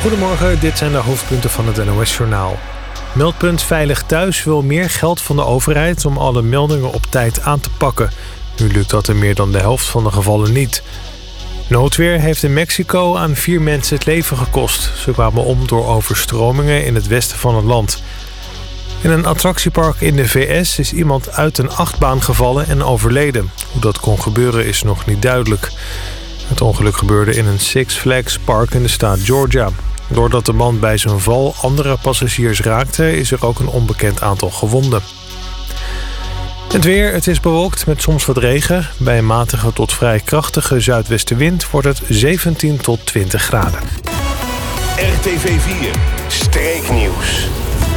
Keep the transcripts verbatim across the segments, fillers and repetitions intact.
Goedemorgen, dit zijn de hoofdpunten van het N O S-journaal. Meldpunt Veilig Thuis wil meer geld van de overheid om alle meldingen op tijd aan te pakken. Nu lukt dat in meer dan de helft van de gevallen niet. Noodweer heeft in Mexico aan vier mensen het leven gekost. Ze kwamen om door overstromingen in het westen van het land. In een attractiepark in de V S is iemand uit een achtbaan gevallen en overleden. Hoe dat kon gebeuren is nog niet duidelijk. Het ongeluk gebeurde in een Six Flags park in de staat Georgia. Doordat de man bij zijn val andere passagiers raakte, is er ook een onbekend aantal gewonden. Het weer, het is bewolkt met soms wat regen. Bij een matige tot vrij krachtige zuidwestenwind wordt het zeventien tot twintig graden. R T V vier, Streeknieuws.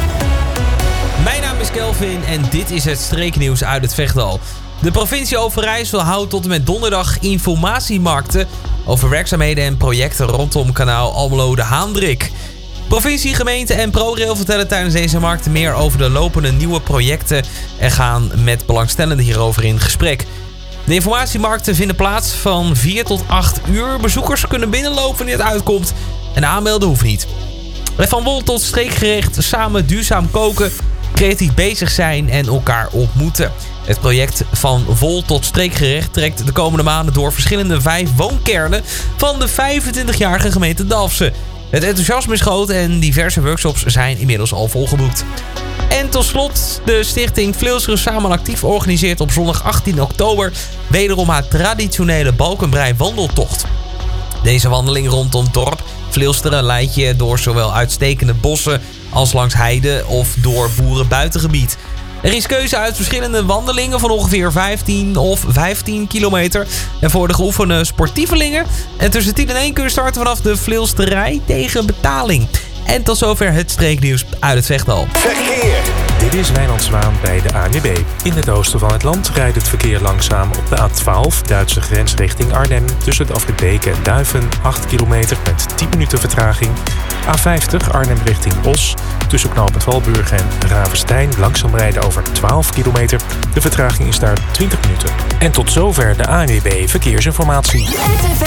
Mijn naam is Kelvin en dit is het Streeknieuws uit het Vechtdal. De provincie Overijssel houdt tot en met donderdag informatiemarkten over werkzaamheden en projecten rondom kanaal Almelo de Haandrik. Provincie, gemeente en ProRail vertellen tijdens deze markten meer over de lopende nieuwe projecten en gaan met belangstellenden hierover in gesprek. De informatiemarkten vinden plaats van vier tot acht uur. Bezoekers kunnen binnenlopen wanneer het uitkomt en aanmelden hoeft niet. Van wol tot streekgerecht, samen duurzaam koken, creatief bezig zijn en elkaar ontmoeten. Het project Van Wol tot Streekgerecht trekt de komende maanden door verschillende vijf woonkernen van de vijfentwintigjarige gemeente Dalfsen. Het enthousiasme is groot en diverse workshops zijn inmiddels al volgeboekt. En tot slot, de stichting Vleelseren Samen Actief organiseert op zondag achttien oktober wederom haar traditionele Balkenbrei wandeltocht. Deze wandeling rondom het dorp Vleelseren leidt je door zowel uitstekende bossen als langs heide of door boerenbuitengebied. Er is keuze uit verschillende wandelingen van ongeveer vijftien of vijftien kilometer. En voor de geoefende sportievelingen. En tussen tien en één kun je starten vanaf de Vleelsterij tegen betaling. En tot zover het streeknieuws uit het Vechtdal. Verkeer. Dit is Wijnand Zwaan bij de A N W B. In het oosten van het land rijdt het verkeer langzaam op de A twaalf, Duitse grens richting Arnhem. Tussen de afrit Beken en Duiven, acht kilometer met tien minuten vertraging. A vijftig, Arnhem richting Os. Tussen knooppunt Valburg en Ravenstein langzaam rijden over twaalf kilometer. De vertraging is daar twintig minuten. En tot zover de A N W B Verkeersinformatie. R T V